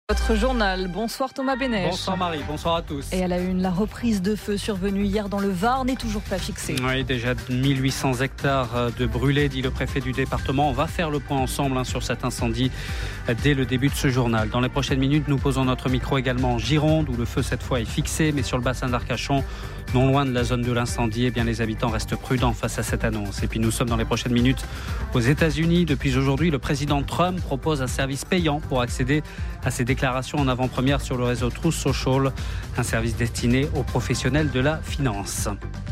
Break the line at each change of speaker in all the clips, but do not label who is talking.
Votre journal. Bonsoir Thomas Bénèche.
Bonsoir Marie, bonsoir à tous.
Et à la une, la reprise de feu survenue hier dans le Var n'est toujours pas fixée.
Oui, déjà 1800 hectares de brûlés, dit le préfet du département. On va faire le point ensemble sur cet incendie dès le début de ce journal. Dans les prochaines minutes, nous posons notre micro également en Gironde, où le feu cette fois est fixé, mais sur le bassin d'Arcachon, non loin de la zone de l'incendie, eh bien, les habitants restent prudents face à cette annonce. Et puis nous sommes dans les prochaines minutes aux États-Unis. Depuis aujourd'hui, le président Trump propose un service payant pour accéder à ses déclarations en avant-première sur le réseau Truth Social, un service destiné aux professionnels de la finance.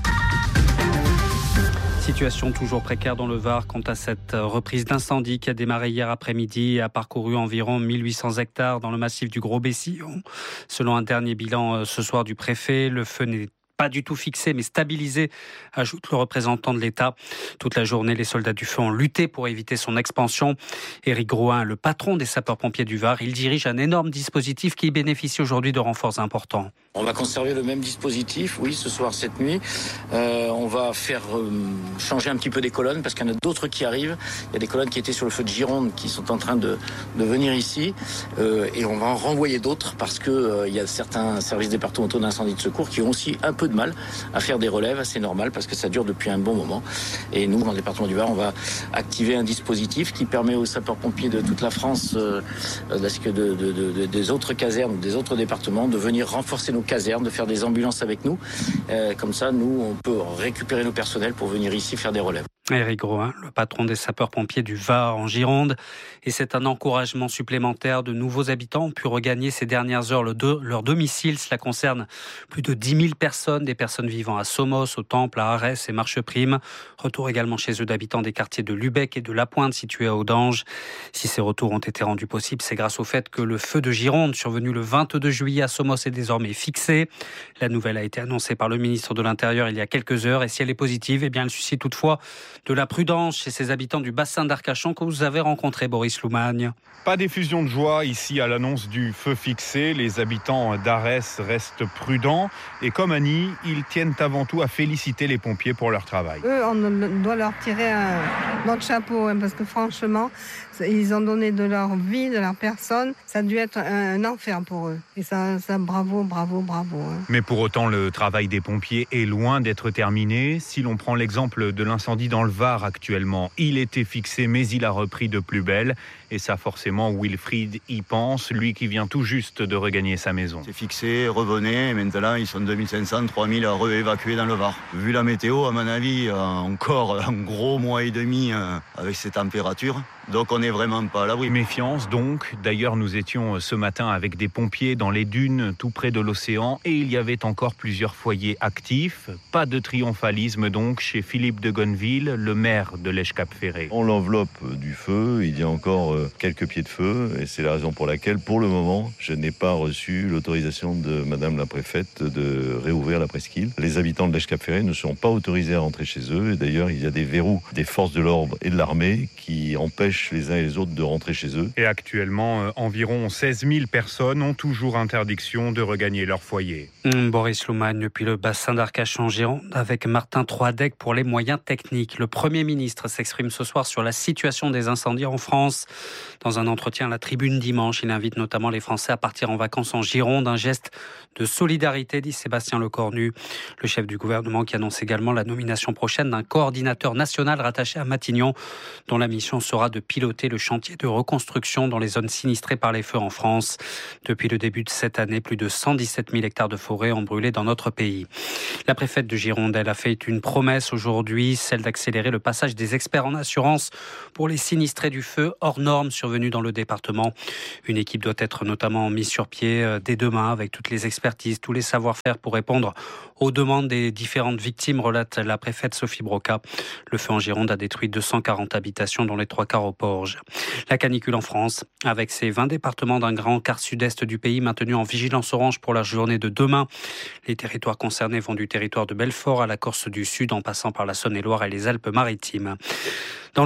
Situation toujours précaire dans le Var quant à cette reprise d'incendie qui a démarré hier après-midi et a parcouru environ 1800 hectares dans le massif du Gros-Bessillon. Selon un dernier bilan ce soir du préfet, le feu n'est pas du tout fixé, mais stabilisé, ajoute le représentant de l'État. Toute la journée, les soldats du feu ont lutté pour éviter son expansion. Éric Groin, le patron des sapeurs-pompiers du Var, il dirige un énorme dispositif qui bénéficie aujourd'hui de renforts importants.
On va conserver le même dispositif, oui, ce soir, cette nuit. On va faire changer un petit peu des colonnes parce qu'il y en a d'autres qui arrivent. Il y a des colonnes qui étaient sur le feu de Gironde qui sont en train de venir ici. Et on va en renvoyer d'autres parce qu'il y a certains services départementaux d'incendie de secours qui ont aussi un peu de mal à faire des relèves, c'est normal parce que ça dure depuis un bon moment. Et nous, dans le département du Var, on va activer un dispositif qui permet aux sapeurs-pompiers de toute la France, des autres casernes, des autres départements, de venir renforcer nos casernes, de faire des ambulances avec nous. Comme ça, nous, on peut récupérer nos personnels pour venir ici faire des relèves.
Éric Groin, le patron des sapeurs-pompiers du Var en Gironde. Et c'est un encouragement supplémentaire. De nouveaux habitants ont pu regagner ces dernières heures leur domicile. Cela concerne plus de 10 000 personnes, des personnes vivant à Somos, au Temple, à Arès et Marcheprime. Retour également chez eux d'habitants des quartiers de Lubec et de La Pointe situés à Audange. Si ces retours ont été rendus possibles, c'est grâce au fait que le feu de Gironde, survenu le 22 juillet à Somos, est désormais fixé. La nouvelle a été annoncée par le ministre de l'Intérieur il y a quelques heures. Et si elle est positive, eh bien, elle suscite toutefois de la prudence chez ces habitants du bassin d'Arcachon que vous avez rencontré, Boris Loumagne.
Pas d'effusion de joie ici à l'annonce du feu fixé. Les habitants d'Arès restent prudents. Et comme Annie, ils tiennent avant tout à féliciter les pompiers pour leur travail.
Eux, on doit leur tirer notre chapeau, parce que franchement, ils ont donné de leur vie, de leur personne. Ça a dû être un enfer pour eux. Et ça bravo.
Mais pour autant, le travail des pompiers est loin d'être terminé. Si l'on prend l'exemple de l'incendie dans le Var actuellement, il était fixé, mais il a repris de plus belle. Et ça, forcément, Wilfried y pense, lui qui vient tout juste de regagner sa maison.
C'est fixé, revenez, et maintenant ils sont 2500, 3000 à réévacuer dans le Var. Vu la météo, à mon avis, encore un gros mois et demi avec ces températures. Donc on n'est vraiment pas à l'abri.
Méfiance donc. D'ailleurs, nous étions ce matin avec des pompiers dans les dunes tout près de l'océan et il y avait encore plusieurs foyers actifs. Pas de triomphalisme donc chez Philippe de Gonneville, le maire de Lèche-Cap-Ferré.
Dans l'enveloppe du feu, il y a encore quelques pieds de feu et c'est la raison pour laquelle, pour le moment, je n'ai pas reçu l'autorisation de Madame la préfète de réouvrir la presqu'île. Les habitants de Lèche-Cap-Ferré ne sont pas autorisés à rentrer chez eux et d'ailleurs, il y a des verrous des forces de l'ordre et de l'armée qui empêchent les uns et les autres de rentrer chez eux.
Et actuellement, environ 16 000 personnes ont toujours interdiction de regagner leur foyer.
Boris Loumagne, depuis le bassin d'Arcachon Gironde, avec Martin Troadec pour les moyens techniques. Le Premier ministre s'exprime ce soir sur la situation des incendies en France. Dans un entretien à la Tribune dimanche, il invite notamment les Français à partir en vacances en Gironde. Un geste de solidarité, dit Sébastien Lecornu, le chef du gouvernement qui annonce également la nomination prochaine d'un coordinateur national rattaché à Matignon, dont la mission sera de piloter le chantier de reconstruction dans les zones sinistrées par les feux en France. Depuis le début de cette année, plus de 117 000 hectares de forêt ont brûlé dans notre pays. La préfète de Gironde, elle a fait une promesse aujourd'hui, celle d'accélérer le passage des experts en assurance pour les sinistrés du feu hors normes survenus dans le département. Une équipe doit être notamment mise sur pied dès demain avec toutes les expertises, tous les savoir-faire pour répondre aux demandes des différentes victimes, relate la préfète Sophie Broca. Le feu en Gironde a détruit 240 habitations, dont les 3 quarts au Porge. La canicule en France, avec ses 20 départements d'un grand quart sud-est du pays maintenus en vigilance orange pour la journée de demain. Les territoires concernés vont du territoire de Belfort à la Corse du Sud en passant par la Saône-et-Loire et les Alpes-Maritimes. Dans l'Aude,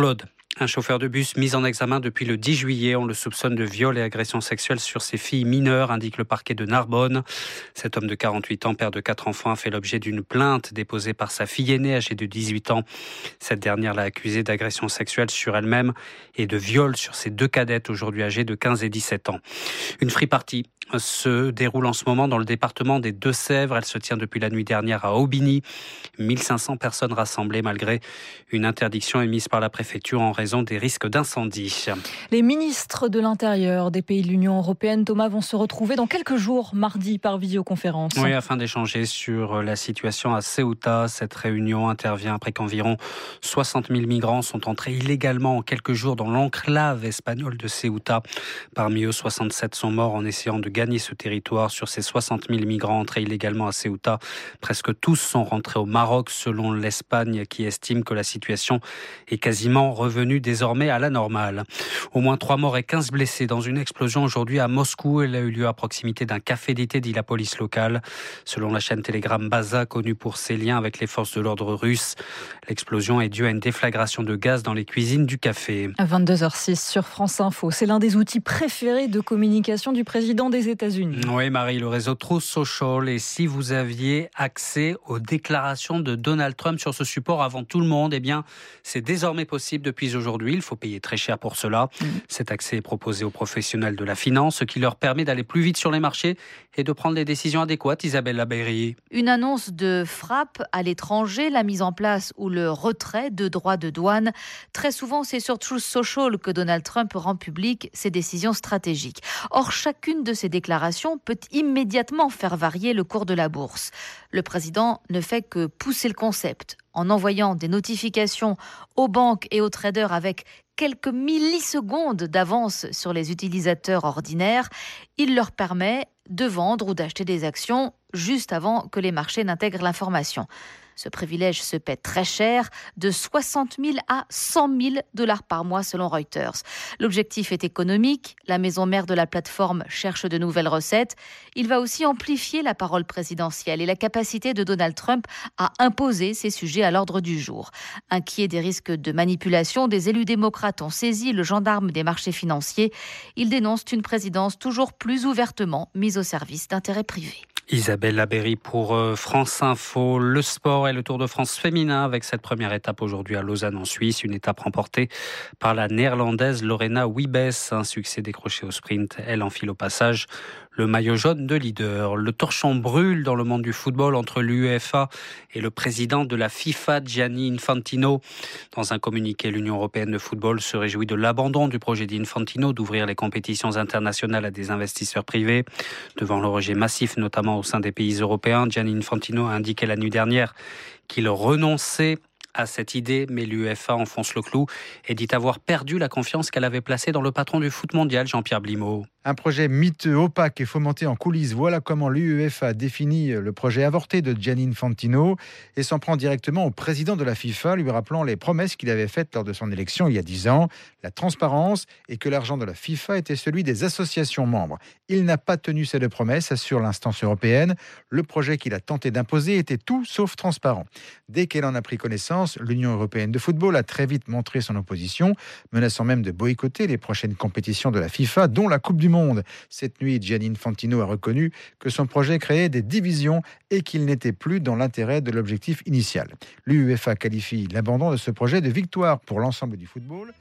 Un chauffeur de bus mis en examen depuis le 10 juillet. On le soupçonne de viol et agression sexuelle sur ses filles mineures, indique le parquet de Narbonne. Cet homme de 48 ans, père de 4 enfants, a fait l'objet d'une plainte déposée par sa fille aînée, âgée de 18 ans. Cette dernière l'a accusé d'agression sexuelle sur elle-même et de viol sur ses 2 cadettes, aujourd'hui âgées de 15 et 17 ans. Une free party se déroule en ce moment dans le département des Deux-Sèvres. Elle se tient depuis la nuit dernière à Aubigny. 1500 personnes rassemblées malgré une interdiction émise par la préfecture en raison des risques d'incendie.
Les ministres de l'Intérieur des pays de l'Union européenne, Thomas, vont se retrouver dans quelques jours, mardi, par visioconférence.
Oui, afin d'échanger sur la situation à Ceuta. Cette réunion intervient après qu'environ 60 000 migrants sont entrés illégalement en quelques jours dans l'enclave espagnole de Ceuta. Parmi eux, 67 sont morts en essayant de gagner ce territoire. Sur ces 60 000 migrants entrés illégalement à Ceuta, presque tous sont rentrés au Maroc, selon l'Espagne, qui estime que la situation est quasiment revenue désormais à la normale. Au moins 3 morts et 15 blessés dans une explosion aujourd'hui à Moscou. Elle a eu lieu à proximité d'un café d'été, dit la police locale. Selon la chaîne Telegram Baza, connue pour ses liens avec les forces de l'ordre russes, l'explosion est due à une déflagration de gaz dans les cuisines du café.
À 22h06 sur France Info. C'est l'un des outils préférés de communication du président des États-Unis.
Oui, Marie, le réseau Truth Social. Et si vous aviez accès aux déclarations de Donald Trump sur ce support avant tout le monde, eh bien, c'est désormais possible depuis aujourd'hui. Il faut payer très cher pour cela. Cet accès est proposé aux professionnels de la finance, ce qui leur permet d'aller plus vite sur les marchés et de prendre les décisions adéquates. Isabelle Labeyrie.
Une annonce de frappe à l'étranger, la mise en place ou le retrait de droits de douane. Très souvent, c'est sur Truth Social que Donald Trump rend public ses décisions stratégiques. Or, chacune de ces déclarations peut immédiatement faire varier le cours de la bourse. Le président ne fait que pousser le concept en envoyant des notifications aux banques et aux traders avec quelques millisecondes d'avance sur les utilisateurs ordinaires. Il leur permet de vendre ou d'acheter des actions juste avant que les marchés n'intègrent l'information. Ce privilège se paie très cher, de 60 000 à 100 000 $ par mois selon Reuters. L'objectif est économique. La maison mère de la plateforme cherche de nouvelles recettes. Il va aussi amplifier la parole présidentielle et la capacité de Donald Trump à imposer ses sujets à l'ordre du jour. Inquiets des risques de manipulation, des élus démocrates ont saisi le gendarme des marchés financiers. Ils dénoncent une présidence toujours plus ouvertement mise au service d'intérêts privés.
Isabelle Labeyrie pour France Info. Le sport et le Tour de France féminin avec cette première étape aujourd'hui à Lausanne en Suisse. Une étape remportée par la néerlandaise Lorena Wiebes. Un succès décroché au sprint. Elle enfile au passage le maillot jaune de leader. Le torchon brûle dans le monde du football entre l'UEFA et le président de la FIFA, Gianni Infantino. Dans un communiqué, l'Union européenne de football se réjouit de l'abandon du projet d'Infantino d'ouvrir les compétitions internationales à des investisseurs privés. Devant le rejet massif, notamment au sein des pays européens, Gianni Infantino a indiqué la nuit dernière qu'il renonçait à cette idée, mais l'UEFA enfonce le clou et dit avoir perdu la confiance qu'elle avait placée dans le patron du foot mondial, Jean-Pierre Blimaud.
Un projet miteux, opaque et fomenté en coulisses. Voilà comment l'UEFA définit le projet avorté de Gianni Infantino et s'en prend directement au président de la FIFA, lui rappelant les promesses qu'il avait faites lors de son élection il y a 10 ans, la transparence et que l'argent de la FIFA était celui des associations membres. Il n'a pas tenu ces 2 promesses, assure l'instance européenne. Le projet qu'il a tenté d'imposer était tout sauf transparent. Dès qu'elle en a pris connaissance, l'Union européenne de football a très vite montré son opposition, menaçant même de boycotter les prochaines compétitions de la FIFA, dont la Coupe du Monde. Cette nuit, Gianni Infantino a reconnu que son projet créait des divisions et qu'il n'était plus dans l'intérêt de l'objectif initial. L'UEFA qualifie l'abandon de ce projet de victoire pour l'ensemble du football.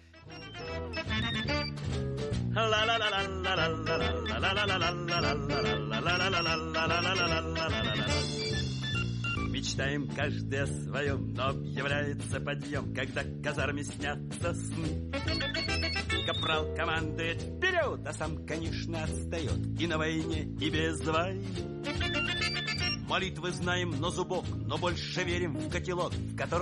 Мечтаем каждый о своем, но объявляется подъем, когда в казарме снятся сны. Капрал командует вперед, а сам, конечно, отстает и на войне, и без войны. Молитвы знаем на зубок, но больше верим в котелок, в котором